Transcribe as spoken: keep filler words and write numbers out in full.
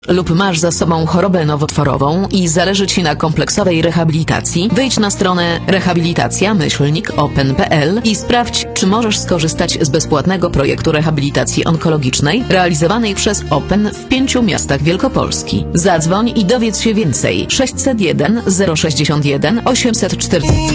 lub masz za sobą chorobę nowotworową i zależy Ci na kompleksowej rehabilitacji, wejdź na stronę rehabilitacja myślnik open kropka p l i sprawdź, czy możesz skorzystać z bezpłatnego projektu rehabilitacji onkologicznej realizowanej przez Open w pięciu miastach Wielkopolski. Zadzwoń i dowiedz się więcej. sześćset jeden zero sześćdziesiąt jeden osiemset czterdzieści